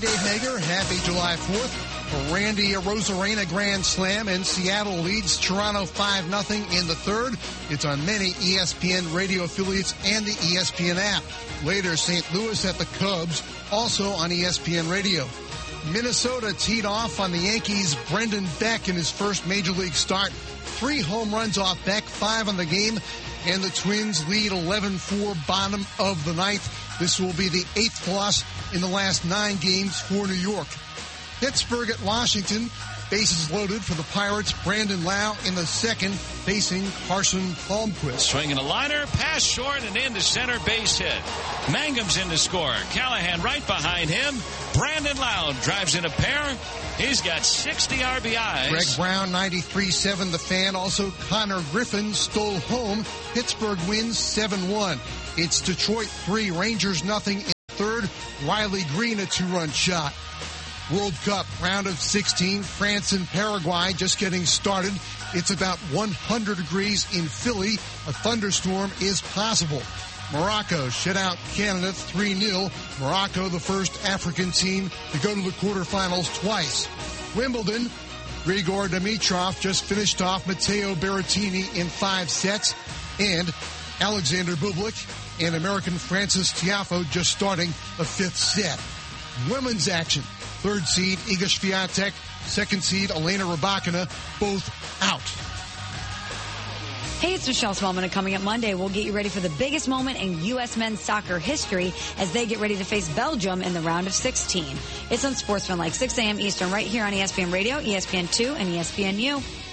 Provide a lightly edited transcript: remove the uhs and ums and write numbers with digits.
Dave Hager. Happy July 4th. Randy Arozarena Grand Slam, and Seattle leads Toronto 5-0 in the third. It's on many ESPN radio affiliates and the ESPN app. Later, St. Louis at the Cubs, also on ESPN radio. Minnesota teed off on the Yankees' Brendan Beck in his first Major League start. 3 home runs off Beck, 5 on the game, and the Twins lead 11-4 bottom of the ninth. This will be the 8th loss in the last 9 games for New York. Pittsburgh at Washington, bases loaded for the Pirates. Brandon Lau in the second, facing Carson Palmquist. Swinging a liner, pass short and into center, base hit. Mangum's in to score. Callahan right behind him. Brandon Lau drives in a pair. He's got 60 RBIs. Greg Brown, 93-7, the Fan. Also, Connor Griffin stole home. Pittsburgh wins 7-1. It's Detroit 3, Rangers 0 in the third. Riley Green, a 2-run shot. World Cup, round of 16, France and Paraguay just getting started. It's about 100 degrees in Philly. A thunderstorm is possible. Morocco shut out Canada 3-0. Morocco, the first African team to go to the quarterfinals twice. Wimbledon, Grigor Dimitrov just finished off Matteo Berrettini in 5 sets. And Alexander Bublik and American Francis Tiafoe just starting a 5th set. Women's action. 3rd seed Iga Swiatek, 2nd seed Elena Rybakina, both out. Hey, it's Michelle Smallman, and coming up Monday, we'll get you ready for the biggest moment in U.S. men's soccer history as they get ready to face Belgium in the round of 16. It's on Sportsman like 6 a.m. Eastern right here on ESPN Radio, ESPN2, and ESPNU.